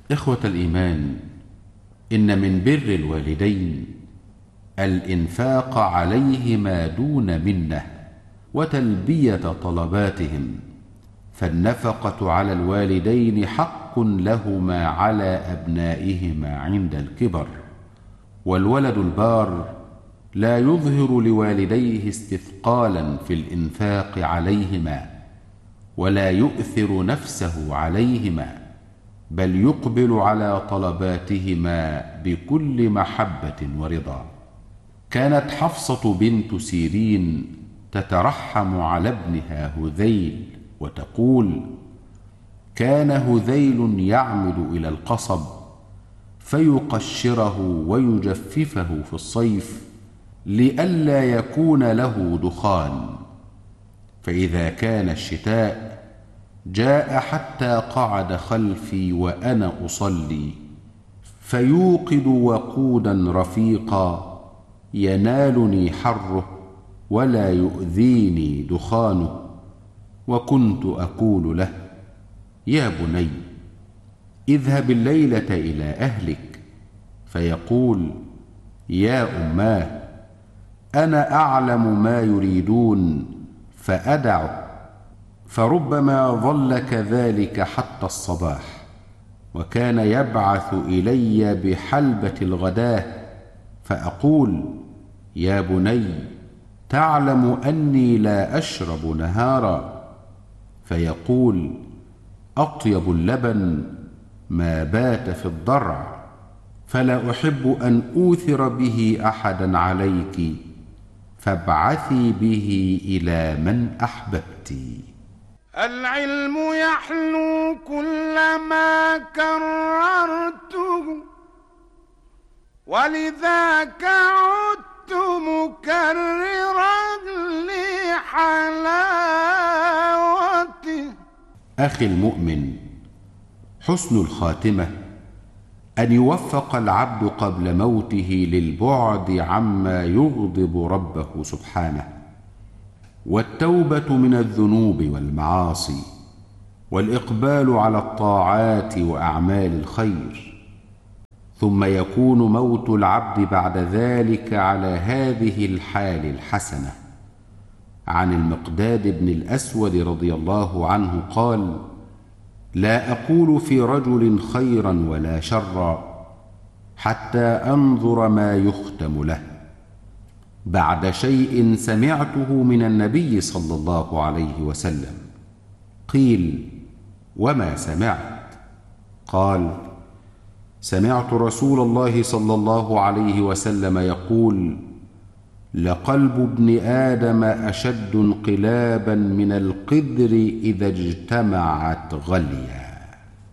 إخوة الإيمان، إن من بر الوالدين الإنفاق عليهما دون منة وتلبية طلباتهم، فالنفقة على الوالدين حق لهما على أبنائهما عند الكبر، والولد البار لا يظهر لوالديه استثقالا في الإنفاق عليهما ولا يؤثر نفسه عليهما، بل يقبل على طلباتهما بكل محبة ورضا. كانت حفصة بنت سيرين تترحم على ابنها هذيل وتقول: كان هذيل يعمد إلى القصب فيقشره ويجففه في الصيف لئلا يكون له دخان، فإذا كان الشتاء جاء حتى قعد خلفي وأنا أصلي فيوقد وقودا رفيقا ينالني حره ولا يؤذيني دخانه، وكنت أقول له: يا بني اذهب الليلة إلى أهلك، فيقول: يا أماه أنا أعلم ما يريدون فأدع، فربما ظل كذلك حتى الصباح، وكان يبعث إلي بحلبة الغداة، فأقول: يا بني تعلم أني لا أشرب نهارا، فيقول: أطيب اللبن ما بات في الضرع، فلا أحب أن أوثر به أحدا عليك، فابعثي به إلى من أحببت. العلم يحلو كلما كررته، ولذاك عدت مكررا لحلاوته. أخي المؤمن، حسن الخاتمة أن يوفق العبد قبل موته للبعد عما يغضب ربه سبحانه، والتوبة من الذنوب والمعاصي، والإقبال على الطاعات وأعمال الخير، ثم يكون موت العبد بعد ذلك على هذه الحال الحسنة. عن المقداد بن الأسود رضي الله عنه قال: لا أقول في رجل خيرا ولا شرا حتى أنظر ما يختم له، بعد شيء سمعته من النبي صلى الله عليه وسلم. قيل: وما سمعت؟ قال: سمعت رسول الله صلى الله عليه وسلم يقول: لقلب ابن آدم أشد انقلابا من القدر إذا اجتمعت غليا.